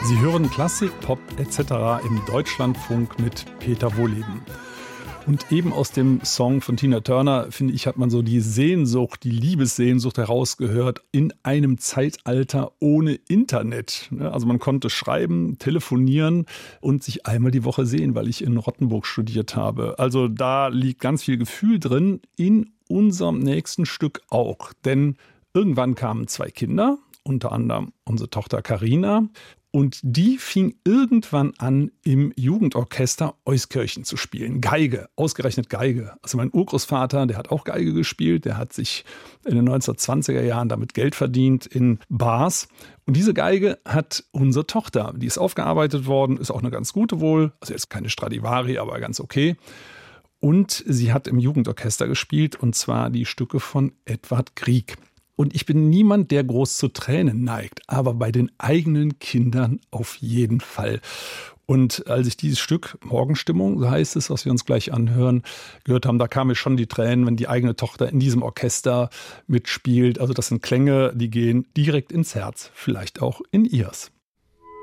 Sie hören Klassik, Pop etc. im Deutschlandfunk mit Peter Wohleben. Und eben aus dem Song von Tina Turner, finde ich, hat man so die Sehnsucht, die Liebessehnsucht herausgehört in einem Zeitalter ohne Internet. Also man konnte schreiben, telefonieren und sich einmal die Woche sehen, weil ich in Rottenburg studiert habe. Also da liegt ganz viel Gefühl drin, in unserem nächsten Stück auch. Denn irgendwann kamen 2 Kinder, unter anderem unsere Tochter Carina. Und die fing irgendwann an, im Jugendorchester Euskirchen zu spielen. Geige, ausgerechnet Geige. Also mein Urgroßvater, der hat auch Geige gespielt. Der hat sich in den 1920er Jahren damit Geld verdient in Bars. Und diese Geige hat unsere Tochter. Die ist aufgearbeitet worden, ist auch eine ganz gute wohl. Also jetzt keine Stradivari, aber ganz okay. Und sie hat im Jugendorchester gespielt, und zwar die Stücke von Edvard Grieg. Und ich bin niemand, der groß zu Tränen neigt, aber bei den eigenen Kindern auf jeden Fall. Und als ich dieses Stück, Morgenstimmung, so heißt es, was wir uns gleich anhören, gehört haben, da kamen mir schon die Tränen, wenn die eigene Tochter in diesem Orchester mitspielt. Also das sind Klänge, die gehen direkt ins Herz, vielleicht auch in ihrs.